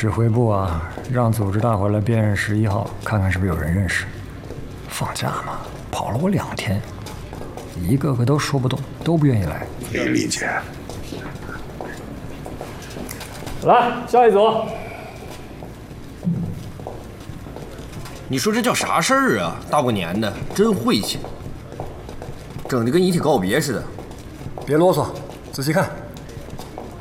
指挥部啊，让组织大伙来辨认11号，看看是不是有人认识。放假嘛，跑了我2天，一个个都说不动，都不愿意来。 能理解。 来，下一组。 你说这叫啥事儿啊？大过年的，真晦气，整的跟遗体告别似的。 别啰嗦，仔细看。